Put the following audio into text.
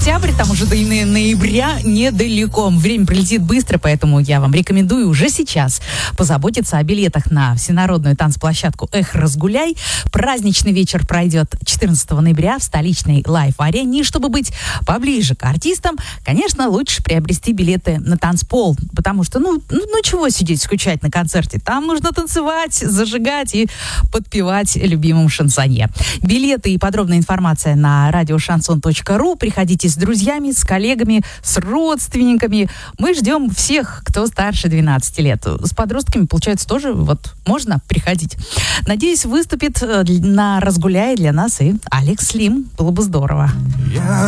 сентябрь, там уже до ноября недалеко. Время пролетит быстро, поэтому я вам рекомендую уже сейчас позаботиться о билетах на всенародную танцплощадку «Эх, разгуляй». Праздничный вечер пройдет 14 ноября в столичной лайв-арене. И чтобы быть поближе к артистам, конечно, лучше приобрести билеты на танцпол, потому что, ну чего сидеть, скучать на концерте? Там нужно танцевать, зажигать и подпевать любимым шансонье. Билеты и подробная информация на радиошансон.ру. Приходите с друзьями, с коллегами, с родственниками. Мы ждем всех, кто старше 12 лет. С подростками, получается, тоже вот можно приходить. Надеюсь, выступит на «Разгуляй» для нас и Алекс Слим. Было бы здорово.